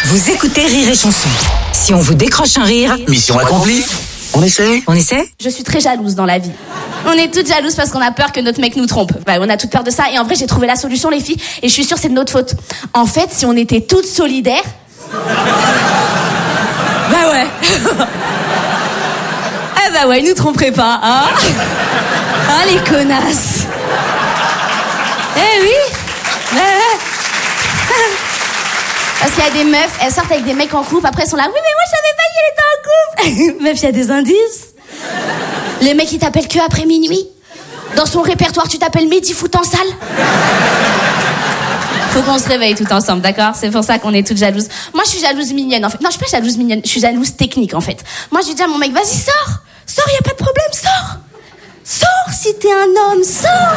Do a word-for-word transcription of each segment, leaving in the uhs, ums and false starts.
Vous écoutez Rire et Chanson. Si on vous décroche un rire, mission accomplie. On essaie On essaie Je suis très jalouse dans la vie. On est toutes jalouses parce qu'on a peur que notre mec nous trompe. Bah, on a toute peur de ça. Et en vrai, j'ai trouvé la solution, les filles. Et je suis sûre que c'est de notre faute. En fait, si on était toutes solidaires... bah ouais. Ah bah ouais, ils nous tromperaient pas, hein. Ah, les connasses. Eh oui. Ouais, ouais. Parce qu'il y a des meufs, elles sortent avec des mecs en couple, après elles sont là, oui mais moi je savais pas qu'il était en couple. Meuf, il y a des indices. Les mecs ils t'appellent que après minuit. Dans son répertoire tu t'appelles Mehdi foot en salle. Faut qu'on se réveille tout ensemble, d'accord? C'est pour ça qu'on est toutes jalouses. Moi je suis jalouse mignonne en fait. Non, je suis pas jalouse mignonne, je suis jalouse technique en fait. Moi je lui dis à mon mec, vas-y sors. Sors, y a pas de problème, sors. Sors si t'es un homme, sors.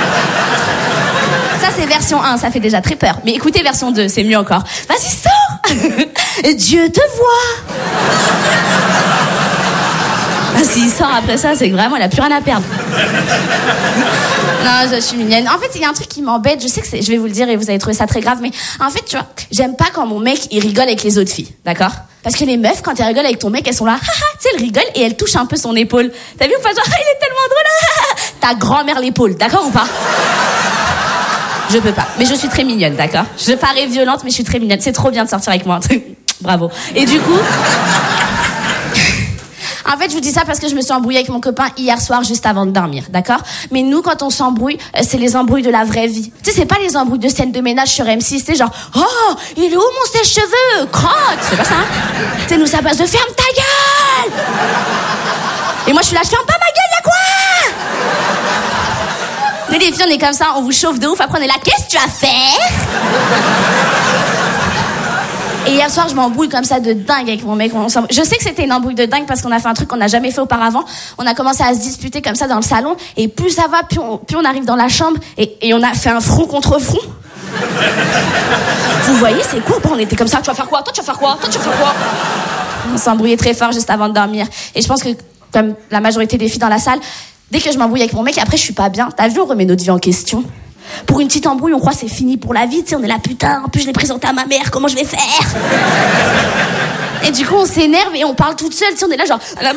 Ça c'est version un, ça fait déjà très peur. Mais écoutez version deux, c'est mieux encore. Vas-y, sors. Dieu te voit. Ah, s'il sort après ça, c'est que vraiment, il a plus rien à perdre. Non, je suis mignonne. En fait, il y a un truc qui m'embête. Je sais que c'est, je vais vous le dire et vous allez trouver ça très grave, mais en fait, tu vois, j'aime pas quand mon mec, il rigole avec les autres filles, d'accord? Parce que les meufs, quand elles rigolent avec ton mec, elles sont là, haha, tu sais, elles rigolent et elles touchent un peu son épaule. T'as vu ou pas? Genre, il est tellement drôle, ta grand-mère l'épaule, d'accord ou pas? Je peux pas. Mais je suis très mignonne, d'accord? Je parais violente, mais je suis très mignonne. C'est trop bien de sortir avec moi. Bravo. Et du coup... En fait, je vous dis ça parce que je me suis embrouillée avec mon copain hier soir juste avant de dormir, d'accord? Mais nous, quand on s'embrouille, c'est les embrouilles de la vraie vie. Tu sais, c'est pas les embrouilles de scène de ménage sur M six, c'est genre, oh, il est où mon sèche-cheveux? Crotte! C'est pas ça, hein? Tu sais, nous, ça passe de ferme ta gueule! Et moi, je suis là, je ferme pas ma gueule, y'a quoi? Nous, les filles, on est comme ça, on vous chauffe de ouf, après on est là, qu'est-ce que tu vas faire? Et hier soir, je m'embrouille comme ça de dingue avec mon mec. Je sais que c'était une embrouille de dingue parce qu'on a fait un truc qu'on n'a jamais fait auparavant. On a commencé à se disputer comme ça dans le salon. Et plus ça va, plus on, plus on arrive dans la chambre. Et, et on a fait un front contre front. Vous voyez, c'est quoi? On était comme ça. Tu vas faire quoi? Toi, tu vas faire quoi? Toi, tu vas faire quoi? On s'embrouillait très fort juste avant de dormir. Et je pense que, comme la majorité des filles dans la salle, dès que je m'embrouille avec mon mec, après, je suis pas bien. T'as vu, on remet notre vie en question. Pour une petite embrouille, on croit que c'est fini pour la vie, tu sais, on est là, putain, en plus je l'ai présenté à ma mère, comment je vais faire? Et du coup, on s'énerve et on parle toute seule, tu sais, on est là genre,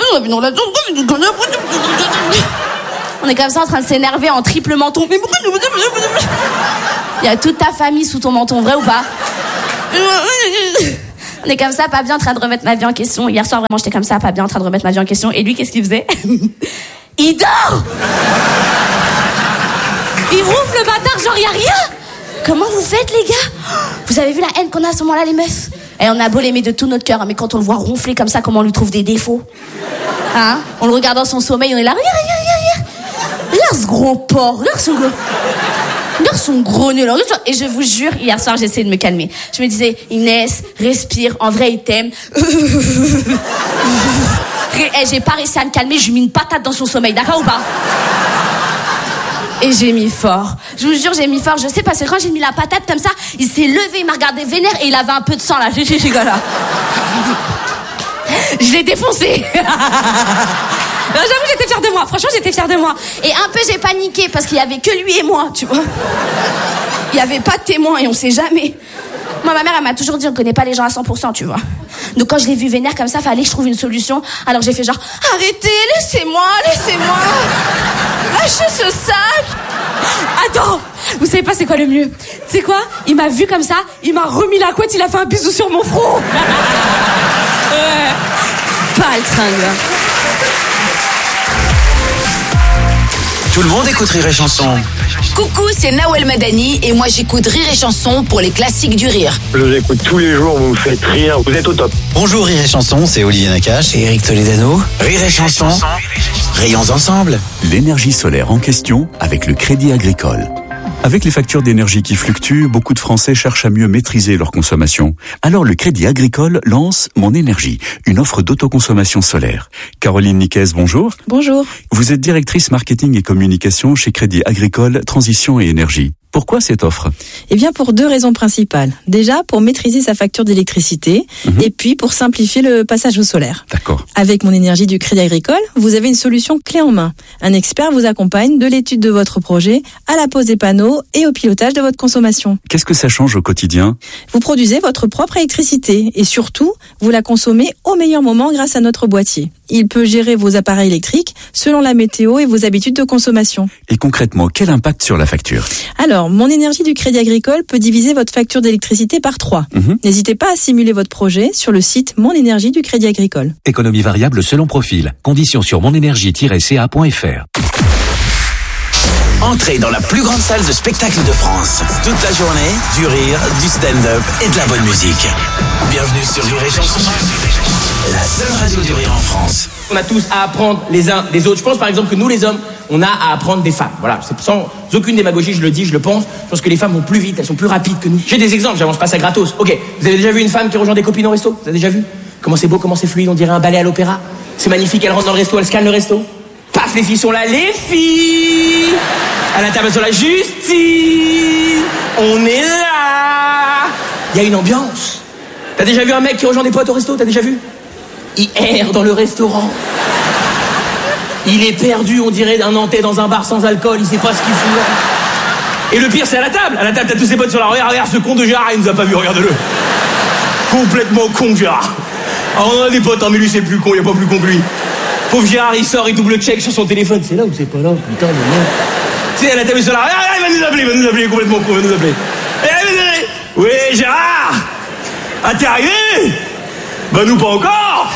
on est comme ça en train de s'énerver en triple menton. Il y a toute ta famille sous ton menton, vrai ou pas? On est comme ça, pas bien en train de remettre ma vie en question. Hier soir, vraiment, j'étais comme ça, pas bien en train de remettre ma vie en question. Et lui, qu'est-ce qu'il faisait? Il dort! Il rouvre le bâtard, genre y'a rien. Comment vous faites, les gars? Vous avez vu la haine qu'on a à ce moment-là, les meufs? Et on a beau l'aimer de tout notre cœur, mais quand on le voit ronfler comme ça, comment on lui trouve des défauts? Hein? On le regarde dans son sommeil, on est là, regarde, regarde, regarde, regarde. Regarde ce gros porc, regarde son gros... Regarde son gros nez. Et je vous jure, hier soir, j'ai essayé de me calmer. Je me disais, Inès, respire, en vrai, il t'aime. Et j'ai pas réussi à me calmer, je lui ai mis une patate dans son sommeil, d'accord ou pas? Et j'ai mis fort. Je vous jure, j'ai mis fort. Je sais parce que quand j'ai mis la patate comme ça, il s'est levé, il m'a regardé vénère et il avait un peu de sang là. J'ai dit, là. Je l'ai défoncé. J'avoue, j'étais fière de moi. Franchement, j'étais fière de moi. Et un peu, j'ai paniqué parce qu'il y avait que lui et moi, tu vois. Il y avait pas de témoin et on sait jamais. Moi, ma mère, elle m'a toujours dit, on connaît pas les gens à cent pour cent, tu vois. Donc quand je l'ai vu vénère comme ça, fallait que je trouve une solution. Alors j'ai fait genre, arrêtez, laissez-moi, laissez-moi. Lâchez ce sac. Attends, vous savez pas c'est quoi le mieux? C'est quoi? Il m'a vu comme ça, il m'a remis la couette, il a fait un bisou sur mon front. Ouais. Pas le tringle. Tout le monde écoute Rire et Chanson. Coucou, c'est Nawel Madani et moi j'écoute Rire et Chanson pour les classiques du rire. Je vous écoute tous les jours, vous me faites rire, vous êtes au top. Bonjour Rire et Chanson, c'est Olivier Nakache et Eric Toledano. Rire et Chanson, rayons ensemble. L'énergie solaire en question avec le Crédit Agricole. Avec les factures d'énergie qui fluctuent, beaucoup de Français cherchent à mieux maîtriser leur consommation. Alors le Crédit Agricole lance Mon Énergie, une offre d'autoconsommation solaire. Caroline Niquez, bonjour. Bonjour. Vous êtes directrice marketing et communication chez Crédit Agricole Transition et Énergie. Pourquoi cette offre ? Eh bien, pour deux raisons principales. Déjà, pour maîtriser sa facture d'électricité, mmh. et puis pour simplifier le passage au solaire. D'accord. Avec Mon Énergie du Crédit Agricole, vous avez une solution clé en main. Un expert vous accompagne de l'étude de votre projet à la pose des panneaux et au pilotage de votre consommation. Qu'est-ce que ça change au quotidien ? Vous produisez votre propre électricité et surtout, vous la consommez au meilleur moment grâce à notre boîtier. Il peut gérer vos appareils électriques selon la météo et vos habitudes de consommation. Et concrètement, quel impact sur la facture ? Alors, Mon Énergie du Crédit Agricole peut diviser votre facture d'électricité par trois. Mmh. N'hésitez pas à simuler votre projet sur le site Mon Énergie du Crédit Agricole. Économie variable selon profil. Conditions sur monénergie tiret c a point f r. Entrez dans la plus grande salle de spectacle de France. Toute la journée, du rire, du stand-up et de la bonne musique. Bienvenue sur Rire et Chanson, la seule radio du rire en France. On a tous à apprendre les uns des autres. Je pense par exemple que nous les hommes, on a à apprendre des femmes. Voilà, c'est sans aucune démagogie, je le dis, je le pense. Je pense que les femmes vont plus vite, elles sont plus rapides que nous. J'ai des exemples, j'avance pas ça gratos. Ok, vous avez déjà vu une femme qui rejoint des copines au resto ? Vous avez déjà vu ? Comment c'est beau, comment c'est fluide, on dirait un ballet à l'opéra. C'est magnifique, elle rentre dans le resto, elle scanne le resto. Paf, les filles sont là, les filles à la table sur la justice. On est là. Il y a une ambiance. T'as déjà vu un mec qui rejoint des potes au resto ? T'as déjà vu ? Il erre dans le restaurant. Il est perdu, on dirait un Nantais dans un bar sans alcool, il sait pas ce qu'il fout. Et le pire, c'est à la table. À la table, t'as tous ses potes sur la regarde, regarde ce con de Gérard, il nous a pas vu, regarde-le. Complètement con, Gérard. Alors on a des potes, hein, mais lui c'est plus con, il y a pas plus con que lui. Pauvre Gérard, il sort, il double check sur son téléphone. C'est là ou c'est pas là, putain de merde. Tu sais, à la table sur la regarde, il va nous appeler, il va nous appeler, complètement con, il va nous appeler. Eh, oui, Gérard. Ah, t'es arrivé ? Bah nous pas encore.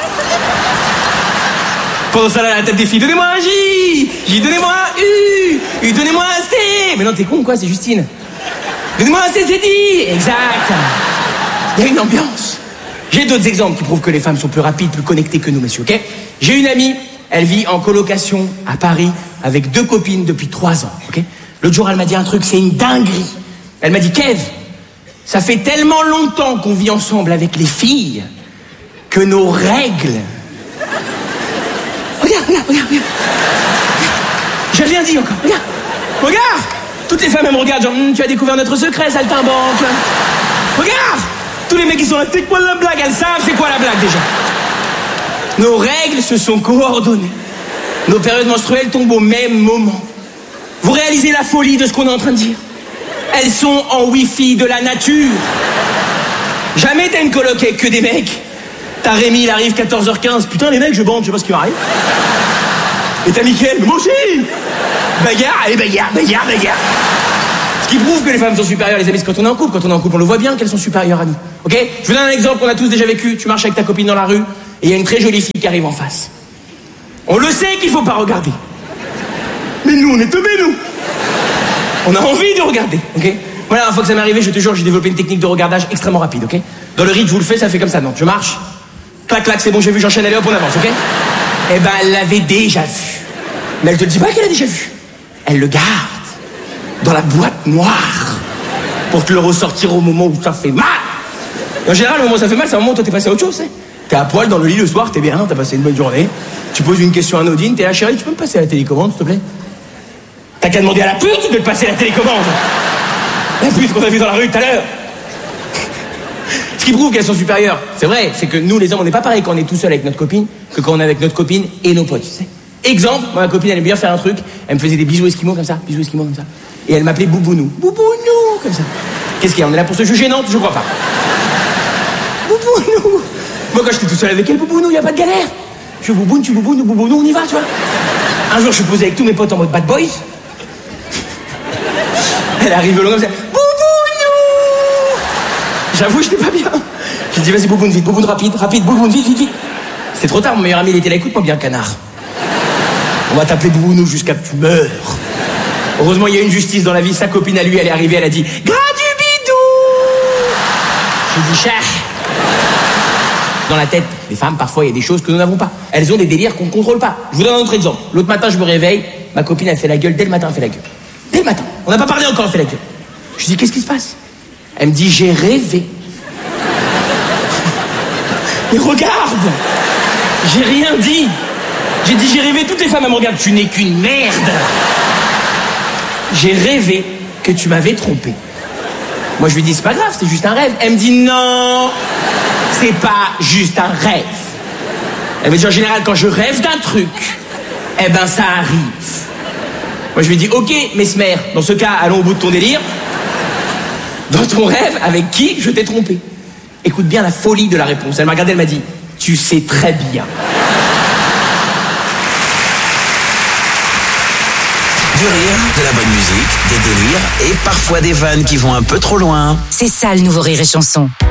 Pendant ça là, à la table des filles, donnez-moi un J, J, donnez-moi un U, U, donnez-moi un C. Mais non, t'es con quoi, c'est Justine. Donnez-moi un C, c'est dit. Exact. Il y a une ambiance. J'ai d'autres exemples qui prouvent que les femmes sont plus rapides, plus connectées que nous, monsieur, ok ? J'ai une amie, elle vit en colocation à Paris avec deux copines depuis trois ans, ok ? L'autre jour, elle m'a dit un truc, c'est une dinguerie. Elle m'a dit, Kev, ça fait tellement longtemps qu'on vit ensemble avec les filles que nos règles... Regarde, regarde, regarde, regarde. J'ai rien dit encore, regarde. Regarde. Toutes les femmes, elles me regardent, genre, hm, tu as découvert notre secret, saltimbanque. Regarde. Tous les mecs qui sont là, c'est quoi la blague ? Elles savent c'est quoi la blague déjà. Nos règles se sont coordonnées. Nos périodes menstruelles tombent au même moment. Vous réalisez la folie de ce qu'on est en train de dire ? Elles sont en wifi de la nature. Jamais t'as une coloc avec que des mecs. T'as Rémi, il arrive quatorze heures quinze. Putain, les mecs, je bande, je sais pas ce qui m'arrive. Et t'as Mickaël, mais moi aussi. Bagarre, allez, bagarre, bagarre, bagarre. Ce qui prouve que les femmes sont supérieures, les amis, c'est quand on est en couple. Quand on est en couple, on le voit bien qu'elles sont supérieures à nous. Ok ? Je vous donne un exemple qu'on a tous déjà vécu. Tu marches avec ta copine dans la rue et il y a une très jolie fille qui arrive en face. On le sait qu'il faut pas regarder. Mais nous, on est teubés, nous. On a envie de regarder, ok ? Voilà, une fois que ça m'est arrivé, je te jure, j'ai développé une technique de regardage extrêmement rapide, ok ? Dans le rythme, je vous le fais, ça fait comme ça. Non, je marche. Clac, clac, c'est bon, j'ai vu, j'enchaîne, allez hop, on avance, ok ? Eh ben, elle l'avait déjà vu. Mais elle te dit pas qu'elle a déjà vu. Elle le garde dans la boîte noire pour te le ressortir au moment où ça fait mal. Et en général, au moment où ça fait mal, c'est un moment où toi t'es passé à autre chose, tu sais. T'es à poil dans le lit le soir, t'es bien, t'as passé une bonne journée. Tu poses une question anodine, t'es là, chérie, tu peux me passer la télécommande, s'il te plaît ? T'as qu'à demander à la pute de te passer la télécommande. La pute qu'on a vue dans la rue tout à l'heure. Ce qui prouve qu'elles sont supérieures, c'est vrai, c'est que nous les hommes, on n'est pas pareil quand on est tout seul avec notre copine que quand on est avec notre copine et nos potes, tu sais. Exemple, moi, ma copine, elle aime bien faire un truc, elle me faisait des bisous esquimaux comme ça, bisous esquimaux comme ça. Et elle m'appelait Boubounou. Boubounou, comme ça. Qu'est-ce qu'il y a ? On est là pour se juger ? Non, je crois pas. Boubounou. Moi, quand j'étais tout seul avec elle, Boubounou, y a pas de galère. Je bouboune, tu boubounes, boubounou, on y va, tu vois. Un jour, je suis posé avec tous mes potes en mode bad boys. Elle arrive le long comme ça. Boubounou. J'avoue, j'étais pas bien. J'ai dit, vas-y, bouboune vite, bouboune rapide, rapide, bouboune vite, vite, vite. C'était trop tard, mon meilleur ami, il était là, écoute-moi bien, canard. On va t'appeler Boubounou jusqu'à que tu meurs. Heureusement, il y a une justice dans la vie. Sa copine à lui, elle est arrivée, elle a dit « Gras du bidou !» J'ai dit « Cher !» Dans la tête, les femmes, parfois, il y a des choses que nous n'avons pas. Elles ont des délires qu'on ne contrôle pas. Je vous donne un autre exemple. L'autre matin, je me réveille, ma copine, elle fait la gueule. Dès le matin, elle fait la gueule. Dès le matin. On n'a pas parlé encore, elle fait la gueule. Je lui dis « Qu'est-ce qui se passe ?» Elle me dit « J'ai rêvé. » Mais regarde, j'ai rien dit. J'ai dit j'ai rêvé, toutes les femmes elles me regardent, tu n'es qu'une merde. J'ai rêvé que tu m'avais trompé. Moi, je lui dis, c'est pas grave, c'est juste un rêve. Elle me dit, non, c'est pas juste un rêve. Elle me dit, en général, quand je rêve d'un truc, eh ben, ça arrive. Moi, je lui dis, ok, Mesmer, dans ce cas, allons au bout de ton délire. Dans ton rêve, avec qui je t'ai trompé? Écoute bien la folie de la réponse. Elle m'a regardé, elle m'a dit, tu sais très bien. Du rire, de la bonne musique, des délires et parfois des vannes qui vont un peu trop loin. C'est ça le nouveau Rire et Chanson.